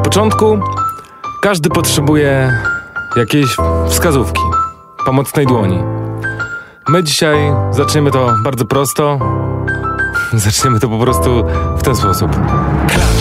początku każdy potrzebuje jakiejś wskazówki, pomocnej dłoni. My dzisiaj zaczniemy to bardzo prosto. Zaczniemy to po prostu w ten sposób. Klacz,